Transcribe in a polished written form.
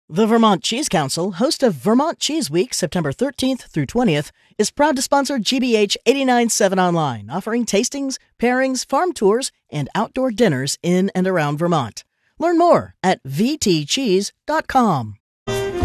The Vermont Cheese Council, host of Vermont Cheese Week, September 13th through 20th, is proud to sponsor GBH 89.7 Online, offering tastings, pairings, farm tours, and outdoor dinners in and around Vermont. Learn more at vtcheese.com.